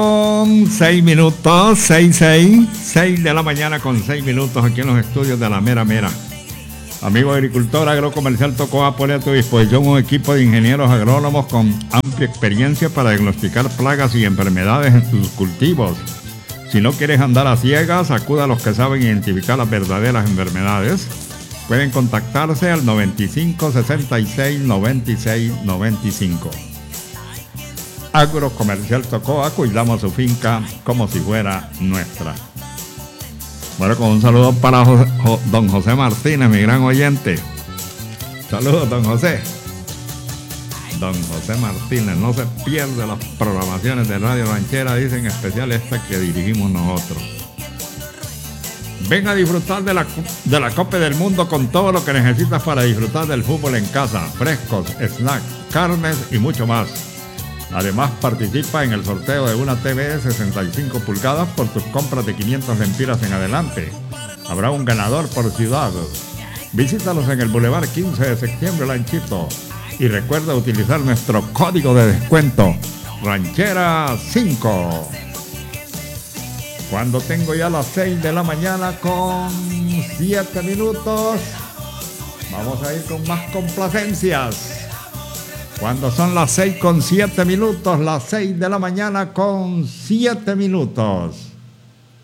Con 6 minutos, 6 de la mañana con 6 minutos aquí en los estudios de la Mera Mera. Amigo agricultor, Agrocomercial Tocoa pone a tu disposición un equipo de ingenieros agrónomos con amplia experiencia para diagnosticar plagas y enfermedades en tus cultivos. Si no quieres andar a ciegas, acuda a los que saben identificar las verdaderas enfermedades. Pueden contactarse al 95 66 96 95. Agrocomercial Tocoa, cuidamos su finca como si fuera nuestra. Bueno, con un saludo para don José Martínez, mi gran oyente. Saludos, don José. Don José Martínez, no se pierde las programaciones de Radio Ranchera, dicen especial esta que dirigimos nosotros. Ven a disfrutar de la Copa del Mundo con todo lo que necesitas para disfrutar del fútbol en casa. Frescos, snacks, carnes y mucho más. Además, participa en el sorteo de una TV de 65 pulgadas por tus compras de 500 lempiras en adelante. Habrá un ganador por ciudad. Visítalos en el Boulevard 15 de septiembre, Lanchito. Y recuerda utilizar nuestro código de descuento, Ranchera 5. Cuando tengo ya las 6 de la mañana con 7 minutos, vamos a ir con más complacencias. Cuando son las 6 con 7 minutos, las 6 de la mañana con 7 minutos.